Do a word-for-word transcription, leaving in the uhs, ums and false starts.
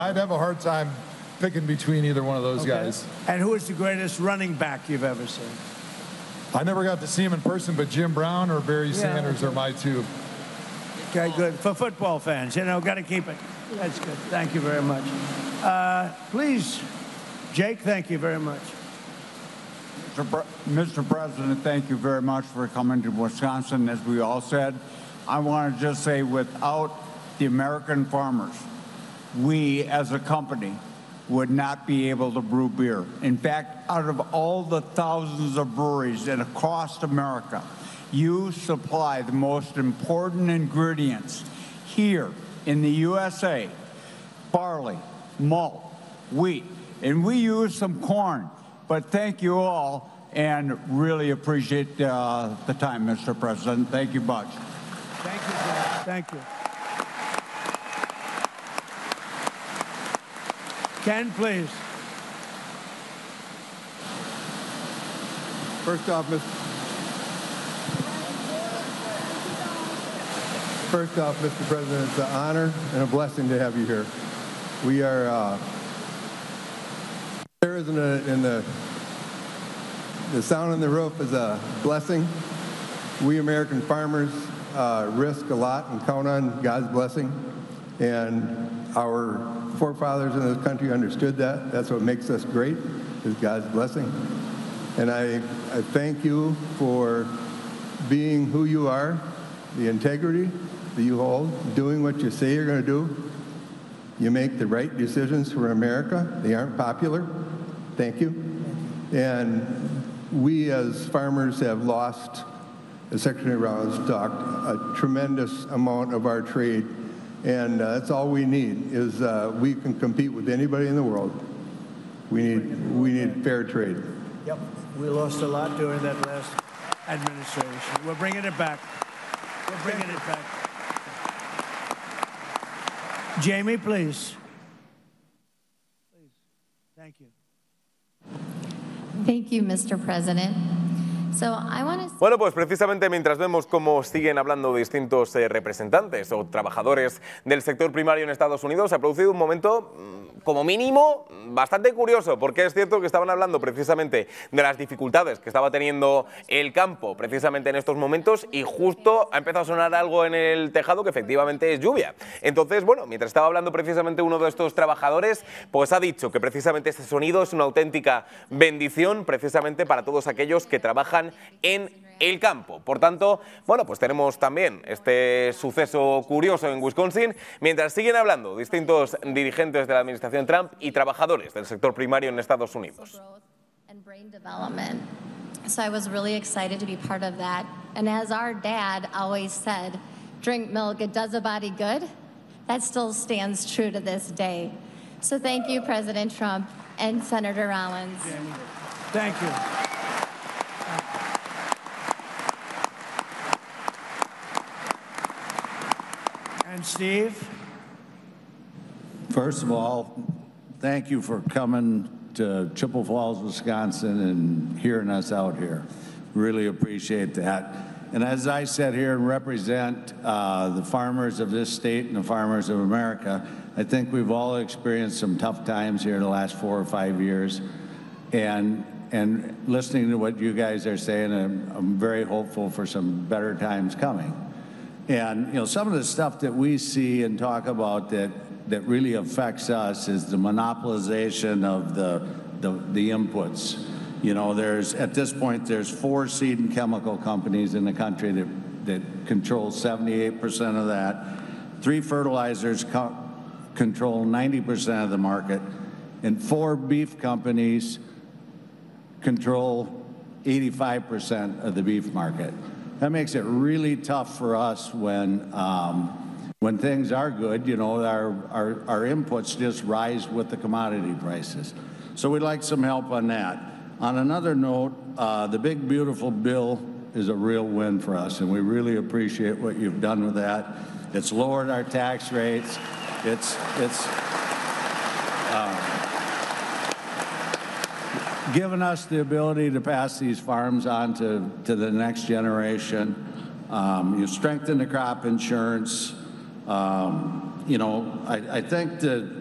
I'd have a hard time picking between either one of those Okay. guys. And who is the greatest running back you've ever seen? I never got to see him in person, but Jim Brown or Barry Yeah, Sanders okay. are my two. Okay, good. For football fans, you know, got to keep it. That's good. Thank you very much. Uh, please, Jake, thank you very much. Mister Pre- Mister President, thank you very much for coming to Wisconsin. As we all said, I want to just say, without the American farmers, we as a company would not be able to brew beer. In fact, out of all the thousands of breweries that across America, you supply the most important ingredients here in the U S A: barley, malt, wheat, and we use some corn. But thank you all, and really appreciate uh, the time, Mister President. Thank you much. Thank you, Jake. Thank you. Ken, please. First off, Mister First off, Mister President, it's an honor and a blessing to have you here. We are uh, there is in the, in the the sound on the roof is a blessing. We American farmers uh, risk a lot and count on God's blessing, and our forefathers in this country understood that. That's what makes us great, is God's blessing. And I, I thank you for being who you are, the integrity that you hold, doing what you say you're going to do. You make the right decisions for America. They aren't popular. Thank you. And we as farmers have lost, as Secretary Rollins talked, a tremendous amount of our trade. And uh, that's all we need, is uh, we can compete with anybody in the world. We need, we need fair trade. Yep. We lost a lot during that last administration. We're bringing it back. We're bringing it back. Jamie, please. Please. Thank you. Thank you, Mister President. So I want to... Bueno, pues precisamente mientras vemos cómo siguen hablando distintos eh, representantes o trabajadores del sector primario en Estados Unidos, se ha producido un momento, como mínimo, bastante curioso, porque es cierto que estaban hablando precisamente de las dificultades que estaba teniendo el campo precisamente en estos momentos, y justo ha empezado a sonar algo en el tejado que efectivamente es lluvia. Entonces, bueno, mientras estaba hablando precisamente uno de estos trabajadores, pues ha dicho que precisamente este sonido es una auténtica bendición precisamente para todos aquellos que trabajan en el campo. Por tanto, bueno, pues tenemos también este suceso curioso en Wisconsin, mientras siguen hablando distintos dirigentes de la administración Trump y trabajadores del sector primario en Estados Unidos. So I was really excited to be part of that. And as our dad always said, drink milk, it does a body good. That still stands true to this day. So thank you, President Trump and Senator Rollins. Jamie. Thank you. And Steve? First of all, thank you for coming to Chippewa Falls, Wisconsin, and hearing us out here. Really appreciate that. And as I sit here and represent uh, the farmers of this state and the farmers of America, I think we've all experienced some tough times here in the last four or five years. And, and listening to what you guys are saying, I'm, I'm very hopeful for some better times coming. And, you know, some of the stuff that we see and talk about that, that really affects us is the monopolization of the, the, the inputs. You know, there's, at this point, there's four seed and chemical companies in the country that, that control seventy-eight percent of that. Three fertilizers co control ninety percent of the market, and four beef companies control eighty-five percent of the beef market. That makes it really tough for us when, um, when things are good. You know, our, our, our inputs just rise with the commodity prices. So we'd like some help on that. On another note, uh, the big beautiful bill is a real win for us, and we really appreciate what you've done with that. It's lowered our tax rates. It's, it's uh, given us the ability to pass these farms on to, to the next generation. Um, you strengthen the crop insurance. Um, you know, I, I think that